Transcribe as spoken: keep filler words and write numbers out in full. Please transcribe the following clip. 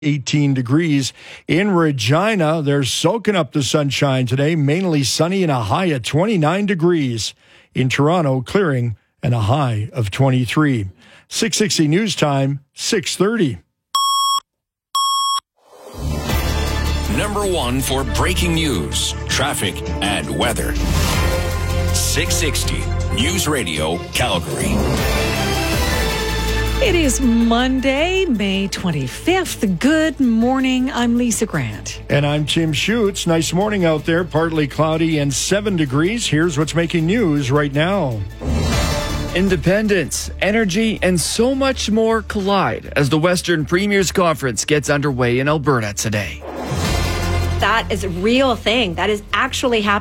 eighteen degrees. In Regina, they're soaking up the sunshine today, mainly sunny and a high of twenty-nine degrees. In Toronto, clearing and a high of twenty-three. six sixty News Time, six thirty. Number one for breaking news, traffic, and weather. six sixty News Radio, Calgary. It is Monday, May twenty-fifth. Good morning. I'm Lisa Grant. And I'm Tim Schutz. Nice morning out there. Partly cloudy and seven degrees. Here's what's making news right now. Independence, energy, and so much more collide as the Western Premiers Conference gets underway in Alberta today. That is a real thing. That is actually happening.